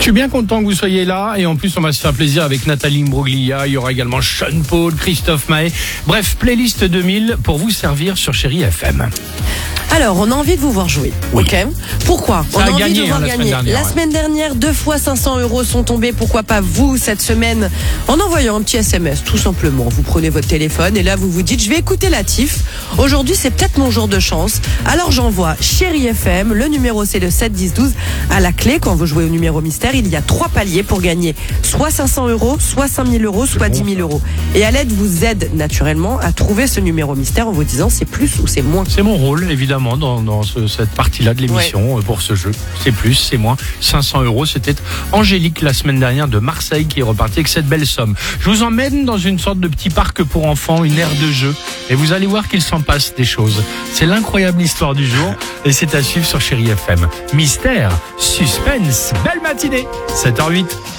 suis bien content que vous soyez là et en plus on va se faire plaisir avec Nathalie Imbruglia, il y aura également Sean Paul, Christophe Maé. Bref, playlist 2000 pour vous servir sur Chérie FM. Alors, on a envie de vous voir jouer, Oui. ok ? Pourquoi ? Ça On a a envie gagné, de vous voir la semaine gagner. dernière, La semaine dernière, 2 fois 500 € sont tombés. Pourquoi pas vous, cette semaine, en envoyant un petit SMS, tout simplement. Vous prenez votre téléphone et là, vous vous dites, je vais écouter Latif. Aujourd'hui, c'est peut-être mon jour de chance. Alors, j'envoie Chérie FM. Le numéro, c'est le 7 10 12. À la clé, quand vous jouez au numéro mystère, il y a 3 paliers pour gagner soit 500 €, soit 5 000 €, soit 10 000 €. Et Aled vous aide naturellement à trouver ce numéro mystère en vous disant c'est plus ou c'est moins. C'est mon rôle, évidemment, dans cette partie-là de l'émission, pour ce jeu. C'est plus, c'est moins. 500 €, c'était Angélique, la semaine dernière, de Marseille, qui est repartie avec cette belle somme. Je vous emmène dans une sorte de petit parc pour enfants, une aire de jeu, et vous allez voir qu'il s'en passe des choses. C'est l'incroyable histoire du jour, et c'est à suivre sur Chérie FM. Mystère, suspense, belle matinée, 7h08.